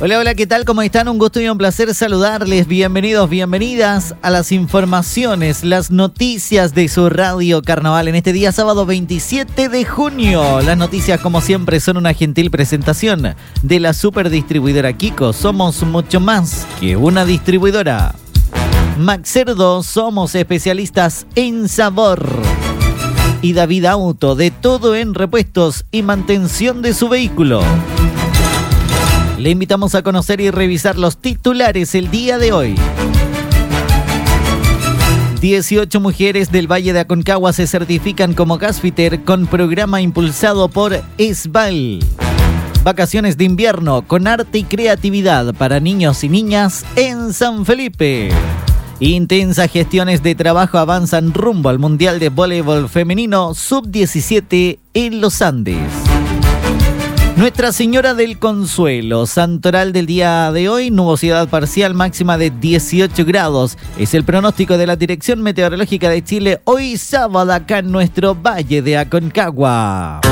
Hola, hola, ¿qué tal? ¿Cómo están? Un gusto y un placer saludarles. Bienvenidos, bienvenidas a las informaciones, las noticias de su Radio Carnaval en este día sábado 27 de junio. Las noticias, como siempre, son una gentil presentación de la superdistribuidora Kiko. Somos mucho más que una distribuidora. Maxerdo, somos especialistas en sabor. Y David Auto, de todo en repuestos y mantención de su vehículo. Le invitamos a conocer y revisar los titulares el día de hoy. 18 mujeres del Valle de Aconcagua se certifican como gasfitter con programa impulsado por ESVAL. Vacaciones de invierno con arte y creatividad para niños y niñas en San Felipe. Intensas gestiones de trabajo avanzan rumbo al Mundial de Voleibol Femenino Sub-17 en los Andes. Nuestra Señora del Consuelo, santoral del día de hoy, nubosidad parcial máxima de 18 grados. Es el pronóstico de la Dirección Meteorológica de Chile hoy sábado acá en nuestro Valle de Aconcagua.